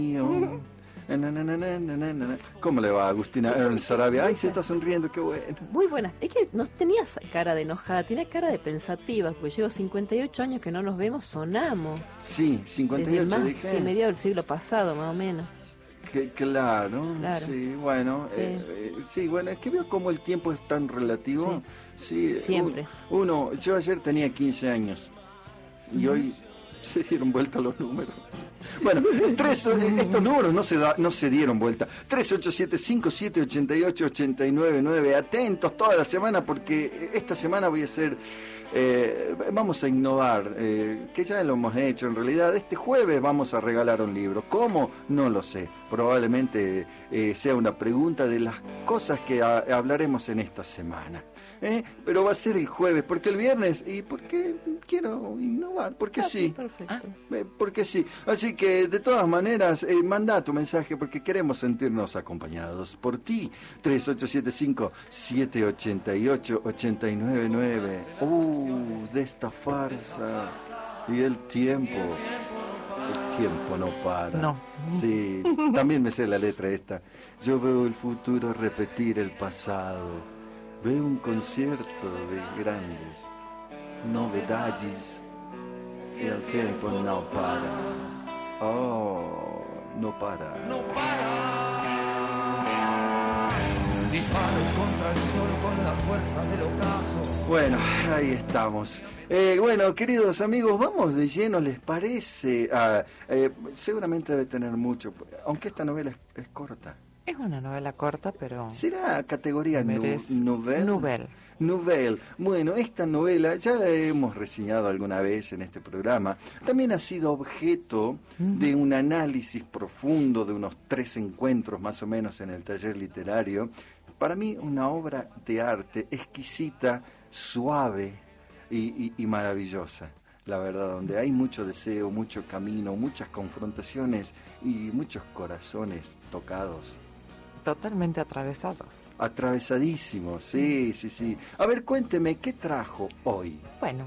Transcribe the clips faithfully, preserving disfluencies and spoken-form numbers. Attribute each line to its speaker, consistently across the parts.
Speaker 1: ¿Cómo le va, Agustina Ernst Sarabia? Ay, se está sonriendo, qué bueno.
Speaker 2: Muy buena. Es que no tenía cara de enojada, tenía cara de pensativa, porque llevo cincuenta y ocho años que no nos vemos, sonamos.
Speaker 1: Sí, cincuenta y ocho,
Speaker 2: más,
Speaker 1: dije.
Speaker 2: Sí, mediados del siglo pasado, más o menos.
Speaker 1: Que, claro,
Speaker 2: claro,
Speaker 1: sí, bueno, sí. Eh, eh, sí, bueno, es que veo cómo el tiempo es tan relativo. Sí,
Speaker 2: sí siempre.
Speaker 1: Un, uno, yo ayer tenía quince años y uh-huh. hoy se dieron vuelta los números. Bueno, tres, estos números no se da, no se dieron vuelta. tres ocho siete cinco siete ocho ocho ocho nueve nueve. Atentos toda la semana porque esta semana voy a hacer, eh, vamos a innovar, eh, que ya lo hemos hecho en realidad. Este jueves vamos a regalar un libro. ¿Cómo? No lo sé. Probablemente eh, sea una pregunta de las cosas que a, hablaremos en esta semana. ¿Eh? Pero va a ser el jueves, porque el viernes, y porque quiero innovar, porque ah, sí,
Speaker 2: perfecto.
Speaker 1: Eh, porque sí, así que de todas maneras, eh, manda tu mensaje porque queremos sentirnos acompañados por ti. Tres ocho siete cinco siete ocho ocho ocho nueve nueve. Uh, de esta farsa y el tiempo. El tiempo no para.
Speaker 2: No.
Speaker 1: Sí, también me sé la letra esta. Yo veo el futuro repetir el pasado. Veo un concierto de grandes novedades y el tiempo no para. Oh, no para.
Speaker 3: No para. Disparo contra el sol con la fuerza del ocaso.
Speaker 1: Bueno, ahí estamos. Eh, bueno, queridos amigos, vamos de lleno, ¿les parece? Ah, eh, seguramente debe tener mucho, aunque esta novela es, es corta.
Speaker 4: Es una novela corta, pero...
Speaker 1: ¿Será categoría nu
Speaker 4: novel?
Speaker 1: Novel. Novel. Bueno, esta novela ya la hemos reseñado alguna vez en este programa. También ha sido objeto uh-huh. de un análisis profundo de unos tres encuentros más o menos en el taller literario. Para mí, una obra de arte exquisita, suave y, y, y maravillosa. La verdad, donde hay mucho deseo, mucho camino, muchas confrontaciones y muchos corazones tocados.
Speaker 4: Totalmente atravesados.
Speaker 1: Atravesadísimos, sí, sí, sí. A ver, cuénteme, ¿qué trajo hoy?
Speaker 4: Bueno,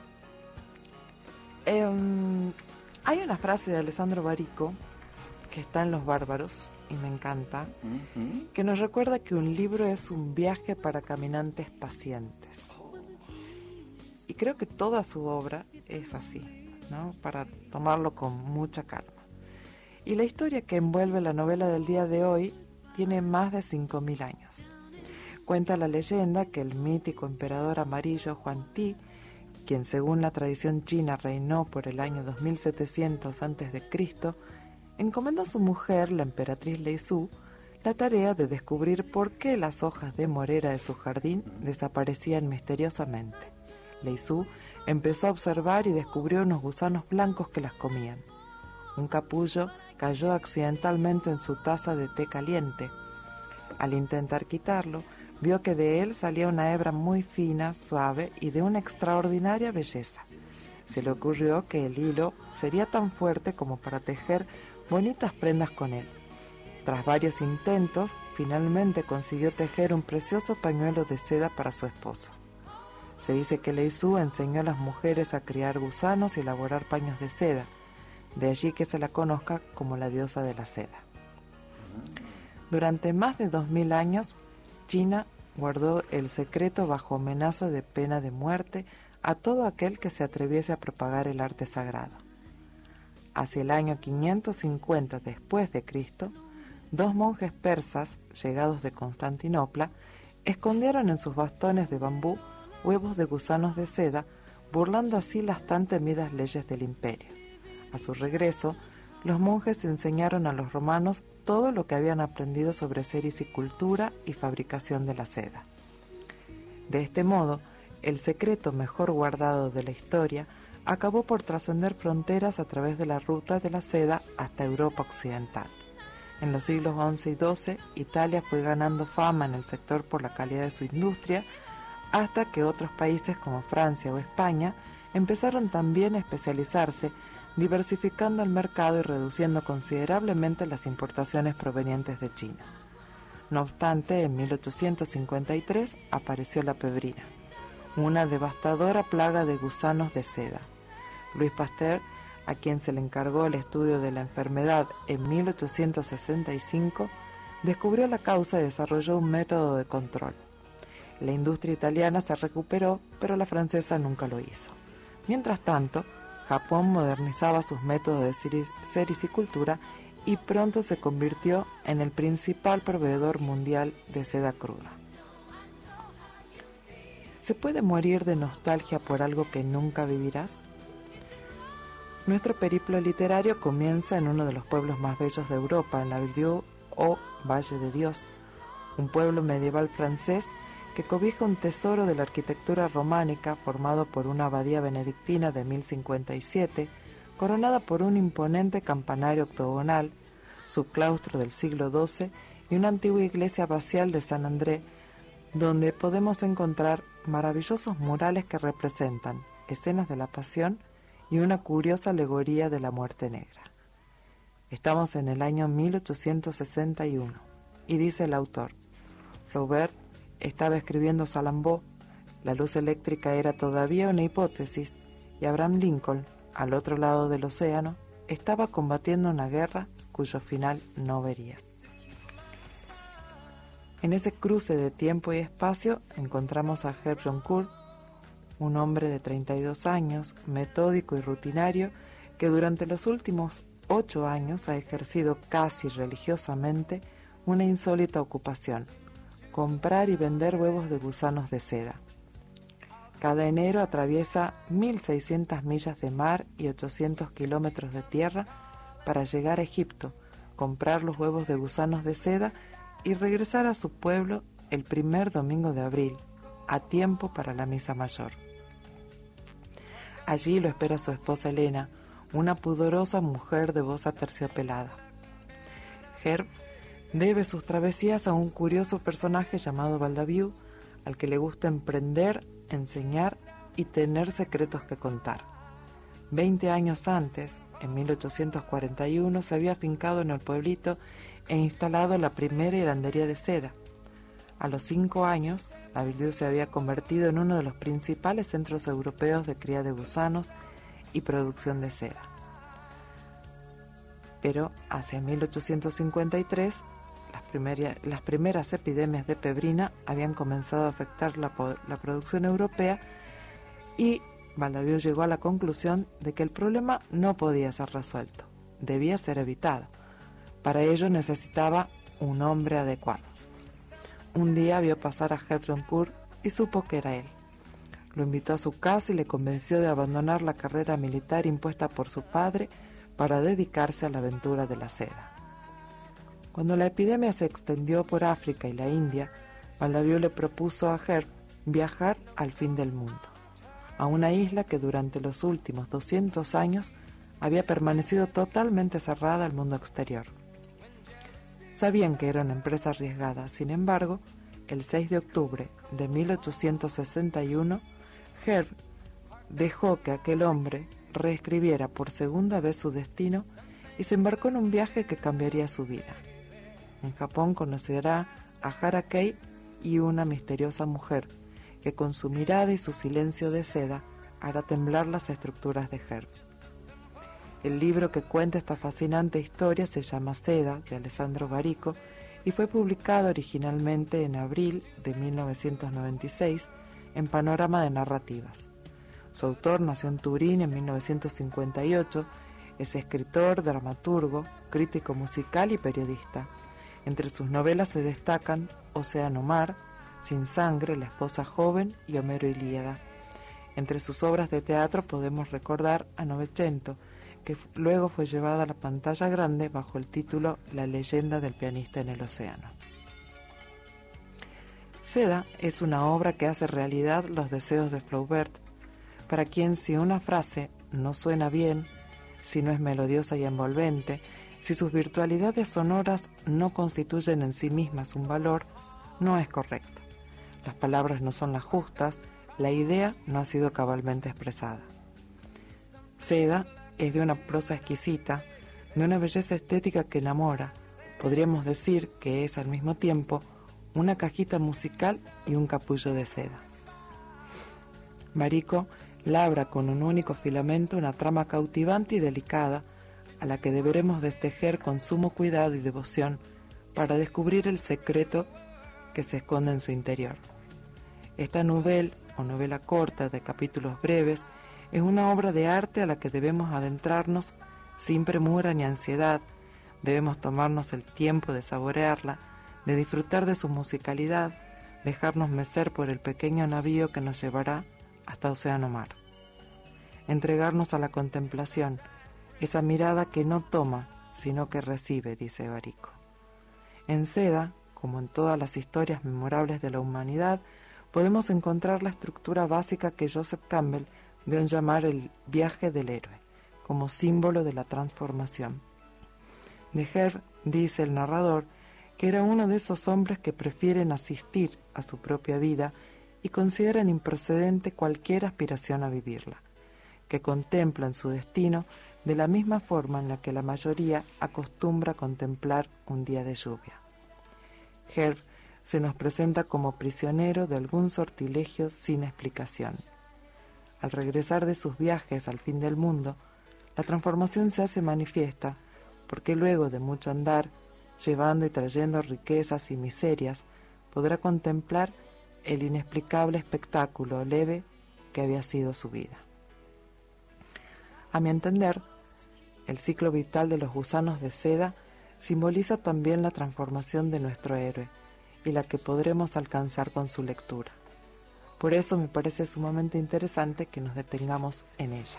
Speaker 4: eh, hay una frase de Alessandro Barico que está en Los Bárbaros, y me encanta, uh-huh. que nos recuerda que un libro es un viaje para caminantes pacientes. Y creo que toda su obra es así, ¿no? Para tomarlo con mucha calma. Y la historia que envuelve la novela del día de hoy tiene más de cinco mil años. Cuenta la leyenda que el mítico emperador amarillo Huang Ti, quien según la tradición china reinó por el año dos mil setecientos antes de Cristo, encomendó a su mujer, la emperatriz Lei Su, la tarea de descubrir por qué las hojas de morera de su jardín desaparecían misteriosamente. Lei Su empezó a observar y descubrió unos gusanos blancos que las comían. Un capullo cayó accidentalmente en su taza de té caliente. Al intentar quitarlo, vio que de él salía una hebra muy fina, suave y de una extraordinaria belleza. Se le ocurrió que el hilo sería tan fuerte como para tejer bonitas prendas con él. Tras varios intentos, finalmente consiguió tejer un precioso pañuelo de seda para su esposo. Se dice que Lei Su enseñó a las mujeres a criar gusanos y elaborar paños de seda. De allí que se la conozca como la diosa de la seda. Durante más de dos mil años, China guardó el secreto bajo amenaza de pena de muerte a todo aquel que se atreviese a propagar el arte sagrado. Hacia el año quinientos cincuenta después de Cristo, dos monjes persas, llegados de Constantinopla, escondieron en sus bastones de bambú huevos de gusanos de seda, burlando así las tan temidas leyes del imperio. A su regreso, los monjes enseñaron a los romanos todo lo que habían aprendido sobre sericicultura y fabricación de la seda. De este modo, el secreto mejor guardado de la historia acabó por trascender fronteras a través de la ruta de la seda hasta Europa occidental. En los siglos once y doce, Italia fue ganando fama en el sector por la calidad de su industria, hasta que otros países como Francia o España empezaron también a especializarse, diversificando el mercado y reduciendo considerablemente las importaciones provenientes de China. No obstante, en mil ochocientos cincuenta y tres apareció la pebrina, una devastadora plaga de gusanos de seda. Louis Pasteur a quien se le encargó el estudio de la enfermedad en mil ochocientos sesenta y cinco, descubrió la causa y desarrolló un método de control. La industria italiana se recuperó, pero la francesa nunca lo hizo. Mientras tanto, Japón modernizaba sus métodos de sericicultura y pronto se convirtió en el principal proveedor mundial de seda cruda. ¿Se puede morir de nostalgia por algo que nunca vivirás? Nuestro periplo literario comienza en uno de los pueblos más bellos de Europa, en la Ville o Valle de Dios, un pueblo medieval francés que cobija un tesoro de la arquitectura románica formado por una abadía benedictina de mil cincuenta y siete, coronada por un imponente campanario octogonal, su claustro del siglo doce y una antigua iglesia abacial de San André, donde podemos encontrar maravillosos murales que representan escenas de la Pasión y una curiosa alegoría de la muerte negra. Estamos en el año mil ochocientos sesenta y uno y dice el autor: Flaubert estaba escribiendo Salammbô, la luz eléctrica era todavía una hipótesis y Abraham Lincoln, al otro lado del océano, estaba combatiendo una guerra cuyo final no vería. En ese cruce de tiempo y espacio encontramos a Herb Joncourt, un hombre de treinta y dos años, metódico y rutinario, que durante los últimos ocho años ha ejercido casi religiosamente una insólita ocupación: comprar y vender huevos de gusanos de seda. Cada enero atraviesa mil seiscientas millas de mar y ochocientos kilómetros de tierra para llegar a Egipto, comprar los huevos de gusanos de seda y regresar a su pueblo el primer domingo de abril, a tiempo para la misa mayor. Allí lo espera su esposa Elena, una pudorosa mujer de voz aterciopelada. Herb debe sus travesías a un curioso personaje llamado Baldaviu, al que le gusta emprender, enseñar y tener secretos que contar. Veinte años antes, en mil ochocientos cuarenta y uno, se había afincado en el pueblito e instalado la primera hilandería de seda. A los cinco años, la Ville se había convertido en uno de los principales centros europeos de cría de gusanos y producción de seda. Pero hacia mil ochocientos cincuenta y tres, las, primera, las primeras epidemias de pebrina habían comenzado a afectar la, la producción europea y Baldaviu llegó a la conclusión de que el problema no podía ser resuelto, debía ser evitado. Para ello necesitaba un hombre adecuado. Un día vio pasar a Herb Joncourt y supo que era él. Lo invitó a su casa y le convenció de abandonar la carrera militar impuesta por su padre para dedicarse a la aventura de la seda. Cuando la epidemia se extendió por África y la India, Baldaviu le propuso a Herb viajar al fin del mundo, a una isla que durante los últimos doscientos años había permanecido totalmente cerrada al mundo exterior. Sabían que era una empresa arriesgada, sin embargo, el seis de octubre de mil ochocientos sesenta y uno, Herb dejó que aquel hombre reescribiera por segunda vez su destino y se embarcó en un viaje que cambiaría su vida. En Japón conocerá a Hara Kei y una misteriosa mujer que con su mirada y su silencio de seda hará temblar las estructuras de Herb. El libro que cuenta esta fascinante historia se llama Seda, de Alessandro Barico, y fue publicado originalmente en abril de mil novecientos noventa y seis en Panorama de Narrativas. Su autor nació en Turín en mil novecientos cincuenta y ocho, es escritor, dramaturgo, crítico musical y periodista. Entre sus novelas se destacan Océano Mar, Sin Sangre, La esposa joven y Homero Ilíada. Entre sus obras de teatro podemos recordar a Novecento, que luego fue llevada a la pantalla grande bajo el título La leyenda del pianista en el océano. Seda es una obra que hace realidad los deseos de Flaubert, para quien si una frase no suena bien, si no es melodiosa y envolvente, si sus virtualidades sonoras no constituyen en sí mismas un valor, no es correcta. Las palabras no son las justas, la idea no ha sido cabalmente expresada. Seda es de una prosa exquisita, de una belleza estética que enamora. Podríamos decir que es al mismo tiempo una cajita musical y un capullo de seda. Barico labra con un único filamento una trama cautivante y delicada a la que deberemos destejer con sumo cuidado y devoción para descubrir el secreto que se esconde en su interior. Esta novela, o novela corta de capítulos breves, es una obra de arte a la que debemos adentrarnos sin premura ni ansiedad. Debemos tomarnos el tiempo de saborearla, de disfrutar de su musicalidad, dejarnos mecer por el pequeño navío que nos llevará hasta océano mar. Entregarnos a la contemplación, esa mirada que no toma, sino que recibe, dice Barico. En Seda, como en todas las historias memorables de la humanidad, podemos encontrar la estructura básica que Joseph Campbell dio en llamar el viaje del héroe, como símbolo de la transformación. De Herb, dice el narrador, que era uno de esos hombres que prefieren asistir a su propia vida y consideran improcedente cualquier aspiración a vivirla, que contemplan su destino de la misma forma en la que la mayoría acostumbra contemplar un día de lluvia. Herb se nos presenta como prisionero de algún sortilegio sin explicación. Al regresar de sus viajes al fin del mundo, la transformación se hace manifiesta porque luego de mucho andar, llevando y trayendo riquezas y miserias, podrá contemplar el inexplicable espectáculo leve que había sido su vida. A mi entender, el ciclo vital de los gusanos de seda simboliza también la transformación de nuestro héroe y la que podremos alcanzar con su lectura. Por eso me parece sumamente interesante que nos detengamos en ella.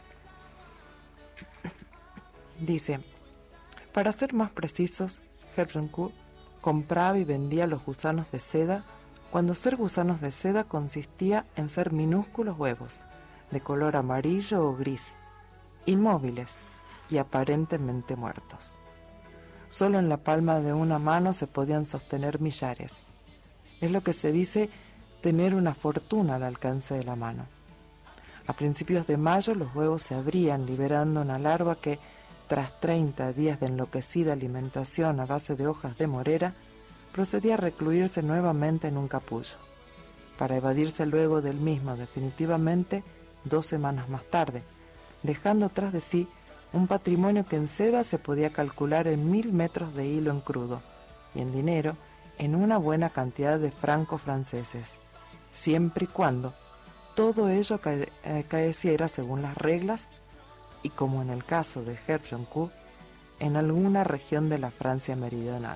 Speaker 4: Dice, para ser más precisos, Herb Joncourt compraba y vendía los gusanos de seda cuando ser gusanos de seda consistía en ser minúsculos huevos, de color amarillo o gris, inmóviles y aparentemente muertos. Solo en la palma de una mano se podían sostener millares. Es lo que se dice tener una fortuna al alcance de la mano. A principios de mayo los huevos se abrían, liberando una larva que, tras treinta días de enloquecida alimentación a base de hojas de morera, procedía a recluirse nuevamente en un capullo, para evadirse luego del mismo definitivamente dos semanas más tarde, dejando tras de sí un patrimonio que en seda se podía calcular en mil metros de hilo en crudo, y en dinero en una buena cantidad de francos franceses, siempre y cuando todo ello cae, eh, caeciera según las reglas y, como en el caso de Herb Joncourt, en alguna región de la Francia meridional.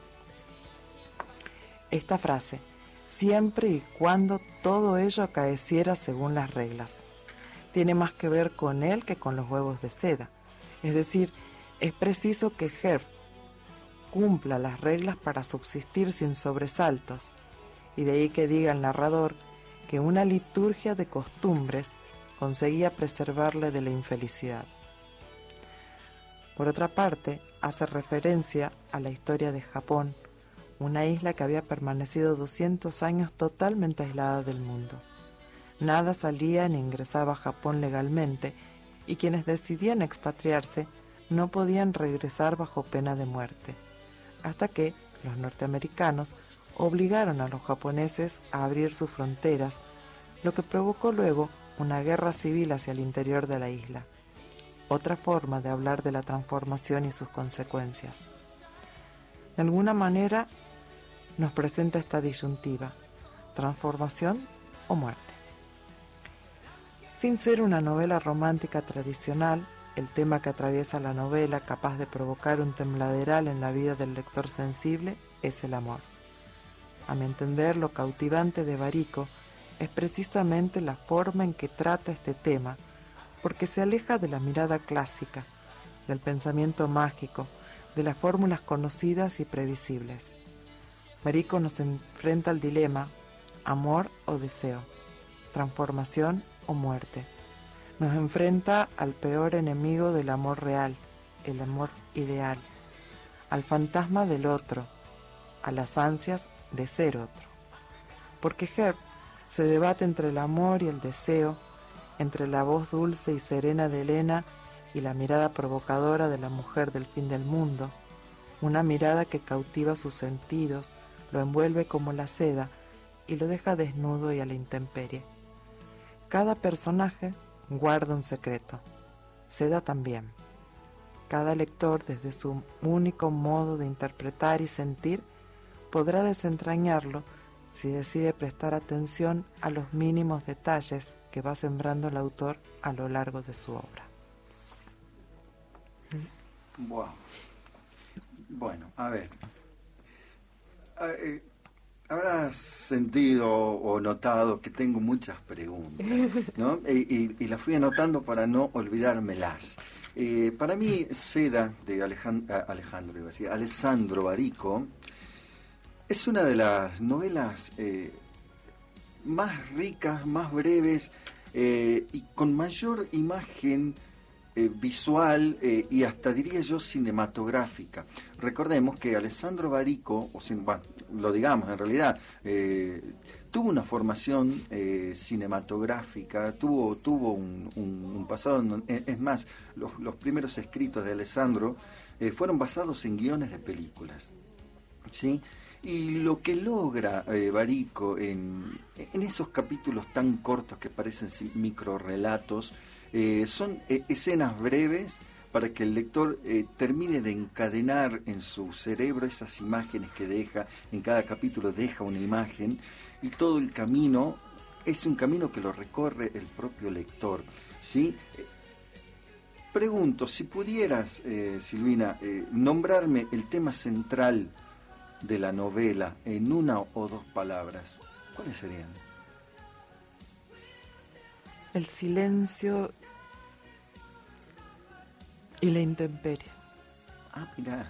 Speaker 4: Esta frase, siempre y cuando todo ello acaeciera según las reglas, tiene más que ver con él que con los huevos de seda. Es decir, es preciso que Herb cumpla las reglas para subsistir sin sobresaltos, y de ahí que diga el narrador que una liturgia de costumbres conseguía preservarle de la infelicidad. Por otra parte, hace referencia a la historia de Japón, una isla que había permanecido doscientos años totalmente aislada del mundo. Nada salía ni ingresaba a Japón legalmente, y quienes decidían expatriarse no podían regresar bajo pena de muerte, hasta que los norteamericanos obligaron a los japoneses a abrir sus fronteras, lo que provocó luego una guerra civil hacia el interior de la isla. Otra forma de hablar de la transformación y sus consecuencias. De alguna manera nos presenta esta disyuntiva, transformación o muerte. Sin ser una novela romántica tradicional, el tema que atraviesa la novela, capaz de provocar un tembladeral en la vida del lector sensible, es el amor. A mi entender, lo cautivante de Barico es precisamente la forma en que trata este tema, porque se aleja de la mirada clásica, del pensamiento mágico, de las fórmulas conocidas y previsibles. Barico nos enfrenta al dilema, amor o deseo, transformación o muerte. Nos enfrenta al peor enemigo del amor real, el amor ideal, al fantasma del otro, a las ansias de ser otro. Porque Herb se debate entre el amor y el deseo, entre la voz dulce y serena de Elena y la mirada provocadora de la mujer del fin del mundo, una mirada que cautiva sus sentidos, lo envuelve como la seda y lo deja desnudo y a la intemperie. Cada personaje guarda un secreto. Seda también. Cada lector, desde su único modo de interpretar y sentir, podrá desentrañarlo si decide prestar atención a los mínimos detalles que va sembrando el autor a lo largo de su obra.
Speaker 1: Wow. Bueno, a ver. A, eh, Habrás sentido o notado que tengo muchas preguntas, ¿no? Y, y, y las fui anotando para no olvidármelas. Eh, para mí, Seda, de Alejandro, Alejandro iba a decir, Alessandro Barico, es una de las novelas eh, más ricas, más breves eh, y con mayor imagen eh, visual eh, y hasta diría yo cinematográfica. Recordemos que Alessandro Barico, o sin, bueno, lo digamos en realidad, eh, tuvo una formación eh, cinematográfica, tuvo, tuvo un, un, un pasado, en, es más, los, los primeros escritos de Alessandro eh, fueron basados en guiones de películas, ¿sí? Y lo que logra eh, Barico en, en esos capítulos tan cortos que parecen microrelatos, eh, son eh, escenas breves para que el lector eh, termine de encadenar en su cerebro esas imágenes que deja, en cada capítulo deja una imagen, y todo el camino es un camino que lo recorre el propio lector, ¿sí? Pregunto, si pudieras, eh, Silvina, eh, nombrarme el tema central de la novela en una o dos palabras, ¿cuáles serían?
Speaker 4: El silencio y la intemperie.
Speaker 1: Ah, mirá.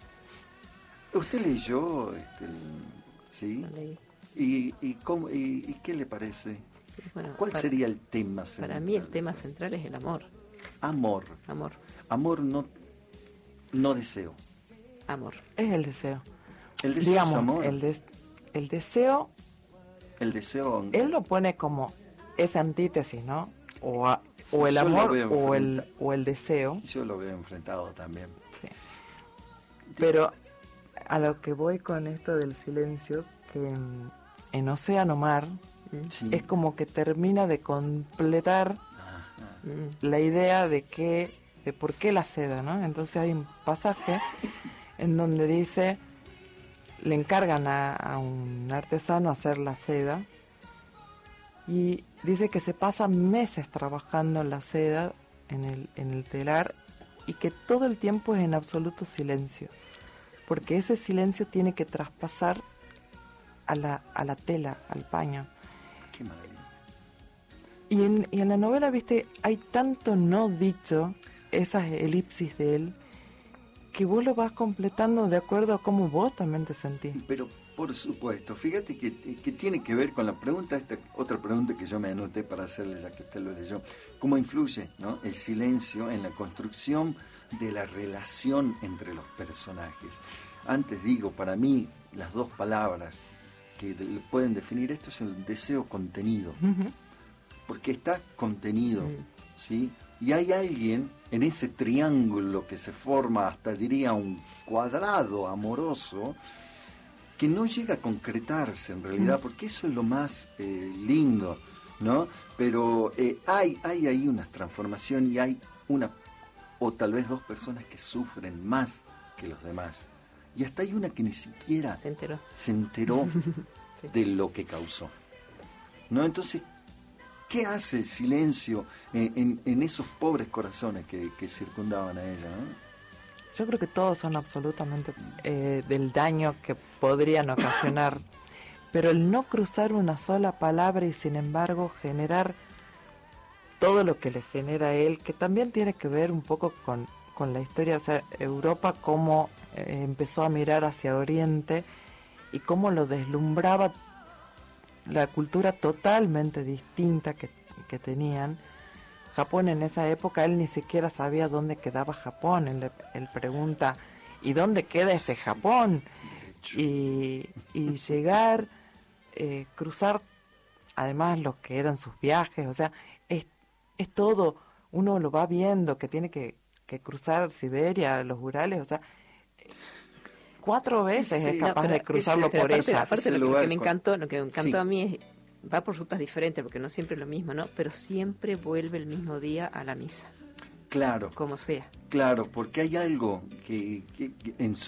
Speaker 1: ¿Usted leyó? Este, ¿sí?
Speaker 2: Lo leí.
Speaker 1: ¿Y, y, cómo, y, y qué le parece?
Speaker 2: Bueno,
Speaker 1: ¿Cuál
Speaker 2: para,
Speaker 1: sería el tema central?
Speaker 2: Para mí el tema central es el amor.
Speaker 1: Amor.
Speaker 2: Amor.
Speaker 1: Amor, no, no deseo.
Speaker 2: Amor.
Speaker 4: Es el deseo.
Speaker 1: El deseo
Speaker 4: Digamos,
Speaker 1: es amor.
Speaker 4: El, des, el deseo,
Speaker 1: El deseo...
Speaker 4: él lo pone como esa antítesis, ¿no? O, a, o el
Speaker 1: Yo lo
Speaker 4: amor
Speaker 1: veo
Speaker 4: o el,
Speaker 1: enfrenta-
Speaker 4: o el deseo.
Speaker 1: Yo lo veo enfrentado también.
Speaker 4: Sí. Pero a lo que voy con esto del silencio, que en, en Océano Mar
Speaker 2: Mm.
Speaker 1: Sí.
Speaker 4: es como que termina de completar
Speaker 1: Ah, ah.
Speaker 2: Mm.
Speaker 4: la idea de que, de por qué la seda, ¿no? Entonces hay un pasaje en donde dice, le encargan a, a un artesano hacer la seda y dice que se pasa meses trabajando en la seda, en el, en el telar, y que todo el tiempo es en absoluto silencio, porque ese silencio tiene que traspasar a la, a la tela, al paño.
Speaker 1: Qué maravilla.
Speaker 4: Y en, y en la novela, viste, hay tanto no dicho, esas elipsis de él, que vos lo vas completando de acuerdo a cómo vos también te sentís.
Speaker 1: Pero por supuesto, fíjate que, que tiene que ver con la pregunta, esta otra pregunta que yo me anoté para hacerle ya que usted lo leyó. ¿Cómo influye, ¿no?, el silencio en la construcción de la relación entre los personajes? Antes digo, para mí, las dos palabras que de- pueden definir esto es el deseo contenido.
Speaker 4: Ujú.
Speaker 1: Porque está contenido,
Speaker 2: Mm.
Speaker 1: ¿sí? Y hay alguien en ese triángulo que se forma, hasta diría un cuadrado amoroso, que no llega a concretarse en realidad, porque eso es lo más eh, lindo, ¿no? Pero eh, hay, hay ahí una transformación y hay una, o tal vez dos personas que sufren más que los demás. Y hasta hay una que ni siquiera
Speaker 2: Se enteró.
Speaker 1: se enteró
Speaker 2: Sí.
Speaker 1: de lo que causó, ¿no? Entonces, ¿qué hace el silencio en, en- en esos pobres corazones que, que circundaban a ella, ¿no?
Speaker 4: Yo creo que todos son absolutamente eh, del daño que podrían ocasionar, pero el no cruzar una sola palabra y sin embargo generar todo lo que le genera a él, que también tiene que ver un poco con, con la historia, o sea, Europa cómo eh, empezó a mirar hacia Oriente y cómo lo deslumbraba la cultura totalmente distinta que, que tenían. Japón en esa época, él ni siquiera sabía dónde quedaba Japón. Él, le- él pregunta, ¿y dónde queda ese Japón? Y, y llegar, eh, cruzar, además lo que eran sus viajes, o sea, es, es todo, uno lo va viendo, que tiene que, que cruzar Siberia, los Urales, o sea, cuatro veces
Speaker 1: Sí,
Speaker 4: es capaz
Speaker 1: no,
Speaker 4: de
Speaker 1: pero
Speaker 4: cruzarlo
Speaker 1: ese-
Speaker 4: por
Speaker 2: aparte,
Speaker 4: ella.
Speaker 2: aparte
Speaker 1: Ese
Speaker 2: lo, que- lo
Speaker 1: lugar
Speaker 2: que me
Speaker 1: con-
Speaker 2: encantó, lo que me encantó
Speaker 1: Sí.
Speaker 2: a mí es va por rutas diferentes, porque no siempre es lo mismo, ¿no? Pero siempre vuelve el mismo día a la misa.
Speaker 1: Claro.
Speaker 2: Como sea.
Speaker 1: Claro, porque hay algo que, que, que en,